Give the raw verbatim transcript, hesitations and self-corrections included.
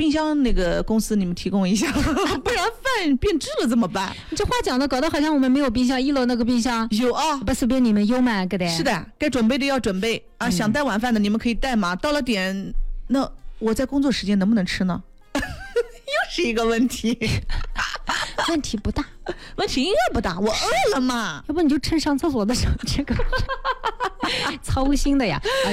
冰箱那个公司你们提供一下，不然饭变质了怎么办？ 你这话讲的搞得好像我们没有冰箱，一楼那个冰箱有啊， 不随便你们有吗？个的。 是的，该准备的要准备啊，嗯、想带晚饭的你们可以带嘛。到了点，那我在工作时间能不能吃呢？又是一个问题。 问题不大， 问题应该不大，我饿了嘛。 要不你就趁上厕所的时候这个操心的呀。